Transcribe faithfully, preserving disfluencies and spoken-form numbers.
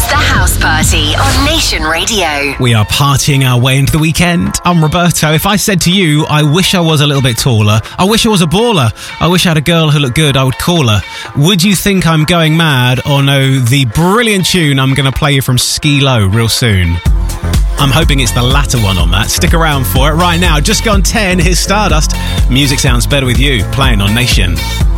The House Party on Nation Radio. We are partying our way into the weekend. I'm Roberto. If I said to you, I wish I was a little bit taller, I wish I was a baller, I wish I had a girl who looked good, I would call her, would you think I'm going mad or know the brilliant tune I'm going to play you from Ski Low real soon? I'm hoping it's the latter one on that. Stick around for it right now. Just gone ten, here's Stardust. Music sounds better with you, playing on Nation.